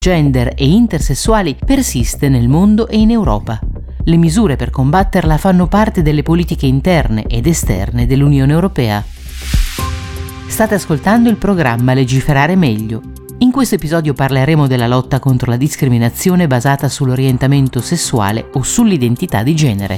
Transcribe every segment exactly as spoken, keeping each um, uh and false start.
gender e intersessuali persiste nel mondo e in Europa. Le misure per combatterla fanno parte delle politiche interne ed esterne dell'Unione Europea. State ascoltando il programma Legiferare Meglio. In questo episodio parleremo della lotta contro la discriminazione basata sull'orientamento sessuale o sull'identità di genere.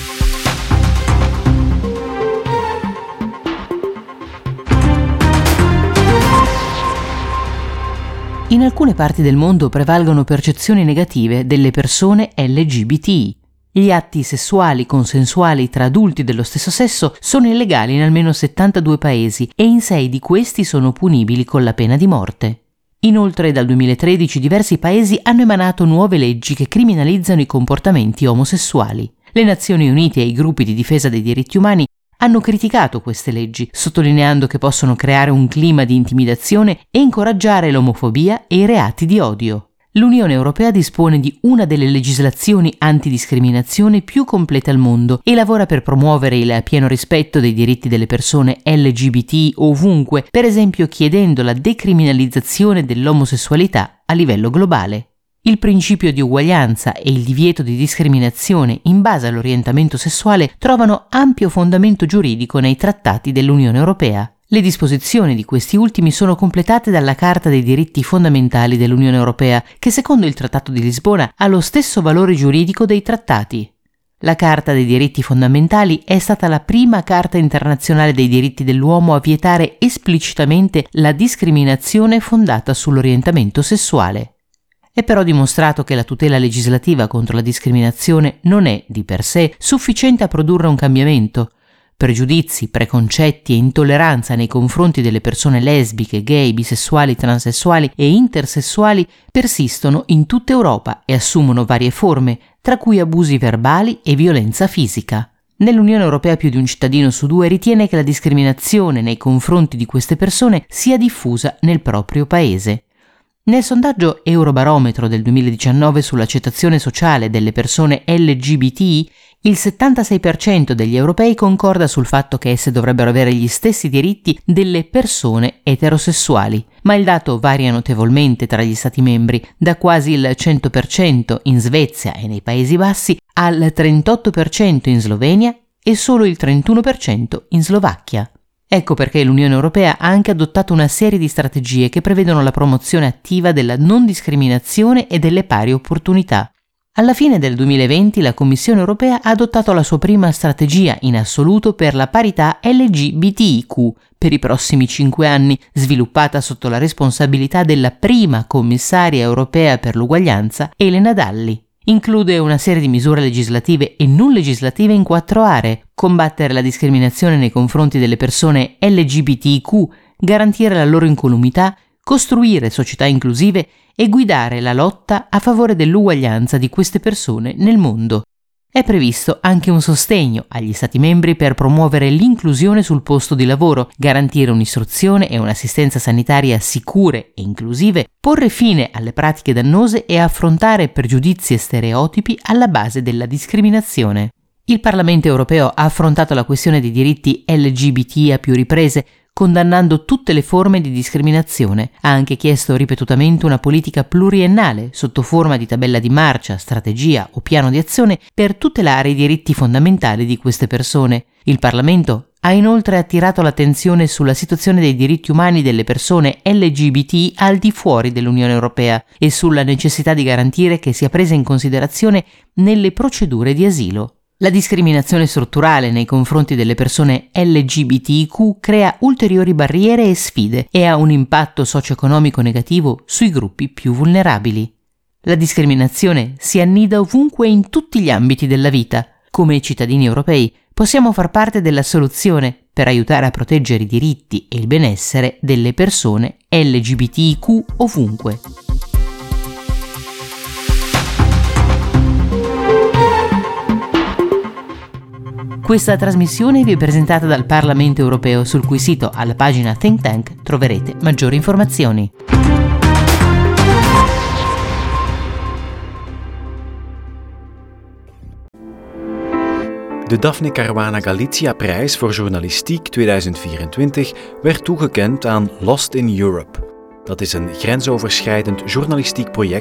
In alcune parti del mondo prevalgono percezioni negative delle persone L G B T I. Gli atti sessuali consensuali tra adulti dello stesso sesso sono illegali in almeno settantadue paesi e in sei di questi sono punibili con la pena di morte. Inoltre, dal duemilatredici diversi paesi hanno emanato nuove leggi che criminalizzano i comportamenti omosessuali. Le Nazioni Unite e i gruppi di difesa dei diritti umani hanno criticato queste leggi, sottolineando che possono creare un clima di intimidazione e incoraggiare l'omofobia e i reati di odio. L'Unione Europea dispone di una delle legislazioni antidiscriminazione più complete al mondo e lavora per promuovere il pieno rispetto dei diritti delle persone L G B T I ovunque, per esempio chiedendo la decriminalizzazione dell'omosessualità a livello globale. Il principio di uguaglianza e il divieto di discriminazione in base all'orientamento sessuale trovano ampio fondamento giuridico nei trattati dell'Unione Europea. Le disposizioni di questi ultimi sono completate dalla Carta dei diritti fondamentali dell'Unione Europea, che secondo il Trattato di Lisbona ha lo stesso valore giuridico dei trattati. La Carta dei diritti fondamentali è stata la prima Carta internazionale dei diritti dell'uomo a vietare esplicitamente la discriminazione fondata sull'orientamento sessuale. È però dimostrato che la tutela legislativa contro la discriminazione non è, di per sé, sufficiente a produrre un cambiamento. Pregiudizi, preconcetti e intolleranza nei confronti delle persone lesbiche, gay, bisessuali, transessuali e intersessuali persistono in tutta Europa e assumono varie forme, tra cui abusi verbali e violenza fisica. Nell'Unione Europea più di un cittadino su due ritiene che la discriminazione nei confronti di queste persone sia diffusa nel proprio paese. Nel sondaggio Eurobarometro del duemiladiciannove sull'accettazione sociale delle persone L G B T I, il settantasei per cento degli europei concorda sul fatto che esse dovrebbero avere gli stessi diritti delle persone eterosessuali, ma il dato varia notevolmente tra gli Stati membri, da quasi il cento per cento in Svezia e nei Paesi Bassi al trentotto per cento in Slovenia e solo il trentuno per cento in Slovacchia. Ecco perché l'Unione Europea ha anche adottato una serie di strategie che prevedono la promozione attiva della non discriminazione e delle pari opportunità. Alla fine del duemilaventi la Commissione Europea ha adottato la sua prima strategia in assoluto per la parità L G B T I Q per i prossimi cinque anni, sviluppata sotto la responsabilità della prima commissaria europea per l'uguaglianza, Elena Dalli. Include una serie di misure legislative e non legislative in quattro aree: combattere la discriminazione nei confronti delle persone L G B T I Q, garantire la loro incolumità, costruire società inclusive e guidare la lotta a favore dell'uguaglianza di queste persone nel mondo. È previsto anche un sostegno agli Stati membri per promuovere l'inclusione sul posto di lavoro, garantire un'istruzione e un'assistenza sanitaria sicure e inclusive, porre fine alle pratiche dannose e affrontare pregiudizi e stereotipi alla base della discriminazione. Il Parlamento europeo ha affrontato la questione dei diritti L G B T I a più riprese, condannando tutte le forme di discriminazione. Ha anche chiesto ripetutamente una politica pluriennale, sotto forma di tabella di marcia, strategia o piano di azione, per tutelare i diritti fondamentali di queste persone. Il Parlamento ha inoltre attirato l'attenzione sulla situazione dei diritti umani delle persone L G B T I al di fuori dell'Unione Europea e sulla necessità di garantire che sia presa in considerazione nelle procedure di asilo. La discriminazione strutturale nei confronti delle persone L G B T I Q crea ulteriori barriere e sfide e ha un impatto socio-economico negativo sui gruppi più vulnerabili. La discriminazione si annida ovunque in tutti gli ambiti della vita. Come cittadini europei possiamo far parte della soluzione per aiutare a proteggere i diritti e il benessere delle persone L G B T I Q ovunque. Questa trasmissione vi è presentata dal Parlamento Europeo, sul cui sito alla pagina Think Tank troverete maggiori informazioni. De Daphne Caruana Galizia Prijs voor Journalistiek tweeduizend vierentwintig werd toegekend aan Lost in Europe. Dat is een grensoverschrijdend journalistiek project